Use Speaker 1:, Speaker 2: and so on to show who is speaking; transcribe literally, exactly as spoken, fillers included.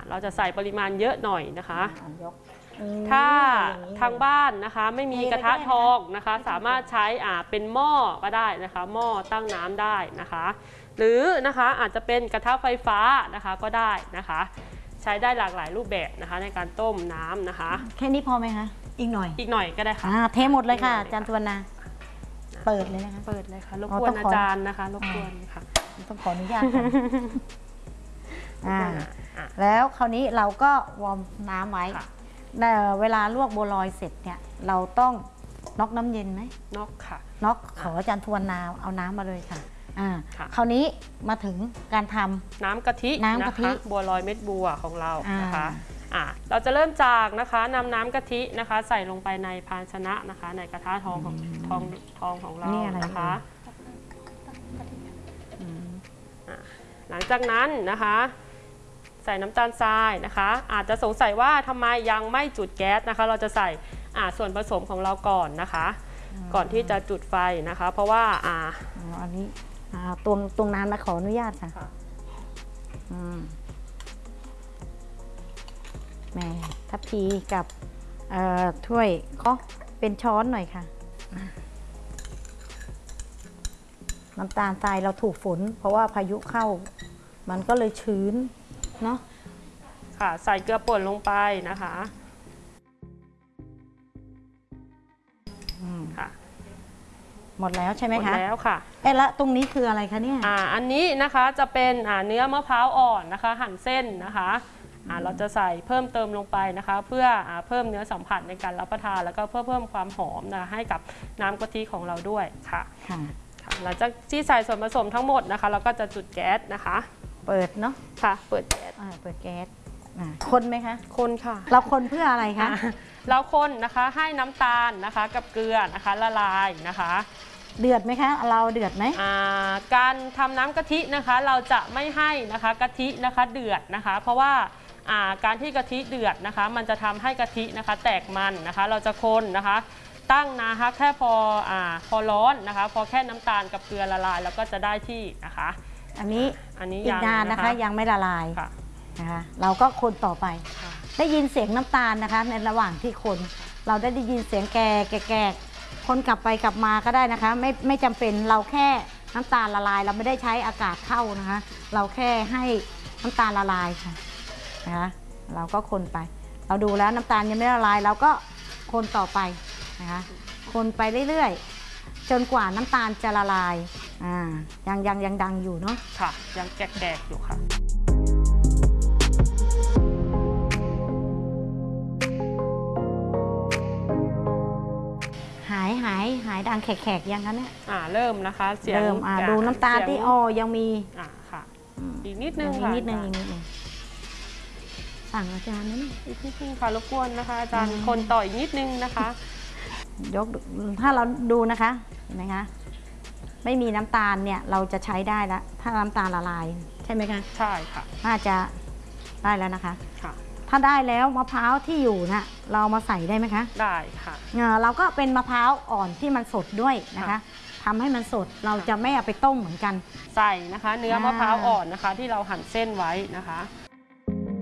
Speaker 1: เราจะใส่ปริมาณเยอะหน่อยนะคะ
Speaker 2: ยก
Speaker 1: ถ้าทางบ้านนะคะไม่มีกระทะทองนะคะสามารถใช้อ่าเป็นหม้อก็ได้นะคะหม้อตั้งน้ำได้นะคะหรือนะคะอาจจะเป็นกระทะไฟฟ้านะคะก็ได้นะคะใช้ได้หลากหลายรูปแบบนะคะในการต้มน้ำนะคะ
Speaker 2: แค่นี้พอไหมคะอีกหน่อย
Speaker 1: อีกหน่อยก็ได้ค่ะ
Speaker 2: เทหมดเลยค่ะอาจารย์ทวนนาเปิดเลยนะคะ
Speaker 1: เปิดเลยค่ะรบกวนอาจารย์นะคะรบกวนค่ะ
Speaker 2: ต้องขออนุญาตแล้วคราวนี้เราก็วอร์มน้ำไว้เวลาลวกบัวลอยเสร็จเนี่ยเราต้องน็อกน้ำเย็นไหม
Speaker 1: น็อกค่ะ
Speaker 2: น็อกขออาจารย์ทวนนาเอาน้ำมาเลยค่ะคราวนี้มาถึงการทำ
Speaker 1: น้ำกะทิ
Speaker 2: น้ำกะทิ
Speaker 1: บัวลอยเม็ดบัวของเรานะคะเราจะเริ่มจากนะคะนำน้ำกะทินะคะใส่ลงไปในภาชนะนะคะในกระทะทองของทองทองของเรานะคะหลังจากนั้นนะคะใส่น้ำตาลทรายนะคะอาจจะสงสัยว่าทำไมยังไม่จุดแก๊สนะคะเราจะใส่ส่วนผสมของเราก่อนนะคะก่อนที่จะจุดไฟนะคะเพราะว่าอ่า
Speaker 2: อันนี้ตวงตวงน้ำนะขออนุญาตค่ะแม่ทัพพีกับถ้วยก็เป็นช้อนหน่อยค่ะน้ำตาลทรายเราถูกฝนเพราะว่าพายุเข้ามันก็เลยชื้นเนาะ
Speaker 1: ค่ะใส่เกลือป่นลงไปนะคะค่ะ
Speaker 2: หมดแล้วใช่ไหมคะ
Speaker 1: หมดแล้วค่ะ
Speaker 2: เอ๊ะละตรงนี้คืออะไรคะเนี่ย
Speaker 1: อ่าอันนี้นะคะจะเป็นอ่าเนื้อมะพร้าวอ่อนนะคะหั่นเส้นนะคะอ่าเราจะใส่เพิ่มเติมลงไปนะคะเพื่ออ่าเพิ่มเนื้อสัมผัสในการรับประทานแล้วก็เพื่อเพิ่มความหอมนะให้กับน้ำกะทิของเราด้วยค่ะ
Speaker 2: ค่ะ
Speaker 1: หลังจากที่ใส่ส่วนผสมทั้งหมดนะคะเราก็จะจุดแก๊สนะคะ
Speaker 2: เปิดเนาะ
Speaker 1: ค่ะเปิดแก๊ส
Speaker 2: เปิดแก๊สคนไหมคะ
Speaker 1: คนค่ะ
Speaker 2: เราคนเพื่ออะไรคะ
Speaker 1: เราคนนะคะให้น้ำตาลนะคะกับเกลือนะคะละลายนะคะ
Speaker 2: เดือดไหมคะเราเดือดไหม
Speaker 1: การทำน้ำกะทินะคะเราจะไม่ให้นะคะกะทินะคะเดือดนะคะเพราะว่าการที่กะทิเดือดนะคะมันจะทำให้กะทินะคะแตกมันนะคะเราจะคนนะคะตั้งนะคะแค่พออ่าพอร้อนนะคะพอแค่น้ำตาลกับเกลือละลายแล้วก็จะได้ที่นะคะ
Speaker 2: อันนี้
Speaker 1: อันนี้
Speaker 2: อีกนานนะคะยังไม่ละลายนะคะเราก็คนต่อไปได้ยินเสียงน้ำตาลนะคะในระหว่างที่คนเราได้ได้ยินเสียงแก่แก่คนกลับไปกลับมาก็ได้นะคะไม่ไม่จำเป็นเราแค่น้ำตาลละลายเราไม่ได้ใช้อากาศเข้านะคะเราแค่ให้น้ำตาลละลายค่ะนะคะเราก็คนไปเราดูแล้วน้ำตาลยังไม่ละลายเราก็คนต่อไปนะคะคนไปเรื่อยๆจนกว่าน้ำตาลจะละลายอ่ายังยังยังดังอยู่เนาะ
Speaker 1: ค่ะยังแกะๆอยู่ค่ะ
Speaker 2: หายหายหายดังแขกๆยังคะเนี่ย
Speaker 1: อ่าเริ่มนะคะเสียง
Speaker 2: เริ่มอ่าดูน้ำตาลที่อ๋อยังมี
Speaker 1: อ่าค่ะอีกนิดนึง
Speaker 2: ค่ะนิดนึงอีกนิดนึงสั่งอาจารย์นั่น
Speaker 1: อีกนิดนึงค่ะรบกวนนะคะอาจารย์คนต่ออีกนิดนึงนะคะ
Speaker 2: ยกถ้าเราดูนะคะเห็นไหมคะไม่มีน้ำตาลเนี่ยเราจะใช้ได้แล้วถ้าน้ำตาลละลายใช่ไหมคะ
Speaker 1: ใช่ค่ะ
Speaker 2: น่าจะได้แล้วนะคะ
Speaker 1: ค่ะ
Speaker 2: ถ้าได้แล้วมะพร้าวที่อยู่นะเรามาใส่ได้ไหมคะ
Speaker 1: ได้ค่ะ
Speaker 2: เราก็เป็นมะพร้าวอ่อนที่มันสดด้วยนะคะทำให้มันสดเราจะไม่เอาไปต้มเหมือนกัน
Speaker 1: ใส่นะคะเนื้อมะพร้าวอ่อนนะคะที่เราหั่นเส้นไว้นะคะ